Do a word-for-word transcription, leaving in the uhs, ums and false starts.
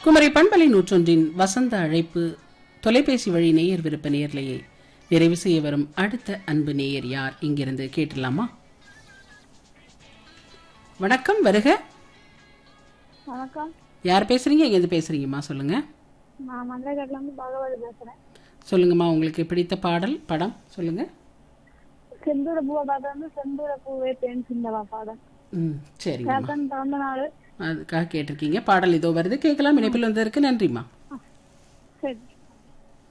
குமரி பண்பலை நூற்றொன்றின் வசந்த அழைப்பு தொலைபேசி வழி நேயர் விருப்ப நேயர்லையை நிறைவு செய்ய வரும் அடுத்த அன்பு நேயர் யார் இங்கிருந்து கேட்டலாமா? வணக்கம், வருக. வணக்கம். யார் பேசுறீங்க? எங்கிருந்து பேசுறீங்கம்மா? சொல்லுங்க. நான் மதுரைகட்ல இருந்து பகவதி பேசுறேன். சொல்லுங்கம்மா, உங்களுக்கு பிடித்த பாடல் படம் சொல்லுங்க. செந்தூர பூவை பாட்டு வந்து செந்தூர பூவே தேன் சிந்தவா பாடல். ம், சரிங்கம்மா. பிறந்த நாள் அதுக்காக கேட்டிருக்கீங்க. பாடல் இதோ வருது, கேட்கலாம். இணைப்பில் வந்ததற்கு நன்றிம்மா. சரி.